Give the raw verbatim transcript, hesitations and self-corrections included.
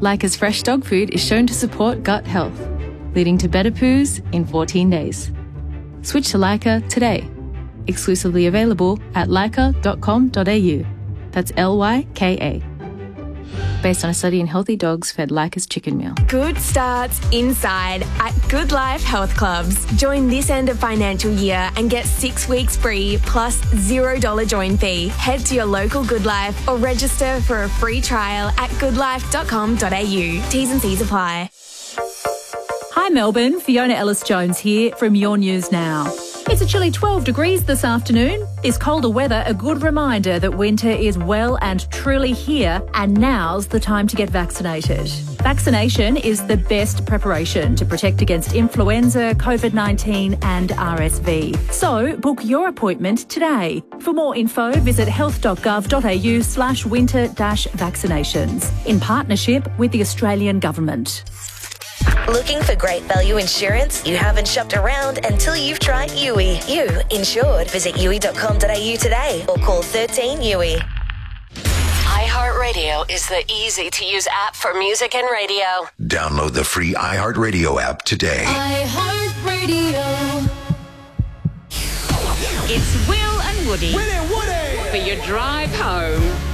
Lyca's fresh dog food is shown to support gut health, leading to better poos in fourteen days. Switch to Lyca today. Exclusively available at lyca dot com dot a u. That's L Y K A. Based on a study in healthy dogs fed Lyca's chicken meal. Good starts inside at Good Life Health Clubs. Join this end of financial year and get six weeks free plus zero dollar join fee. Head to your local Good Life or register for a free trial at good life dot com dot a u. T's and C's apply. Hi Melbourne, Fiona Ellis-Jones here from Your News Now. It's a chilly twelve degrees this afternoon. Is colder weather a good reminder that winter is well and truly here, and now's the time to get vaccinated? Vaccination is the best preparation to protect against influenza, COVID nineteen and R S V. So book your appointment today. For more info, visit health dot gov dot a u slash winter dash vaccinations in partnership with the Australian Government. Looking for great value insurance? You haven't shopped around until you've tried U I. You insured. Visit u i dot com dot a u today or call thirteen U I. iHeartRadio is the easy-to-use app for music and radio. Download the free iHeartRadio app today. iHeartRadio. It's Will and Woody Willie Woody for your drive home.